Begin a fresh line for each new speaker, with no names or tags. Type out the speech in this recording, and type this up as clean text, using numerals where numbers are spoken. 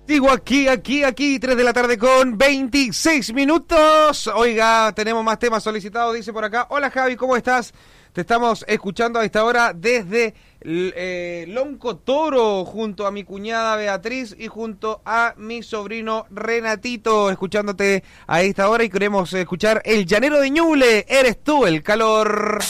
Digo aquí, 3 de la tarde con 26 minutos. Oiga, tenemos más temas solicitados, dice por acá. Hola Javi, ¿cómo estás? Te estamos escuchando a esta hora desde Lonco Toro, junto a mi cuñada Beatriz y junto a mi sobrino Renatito, escuchándote a esta hora y queremos escuchar El Llanero de Ñuble, Eres tú el calor.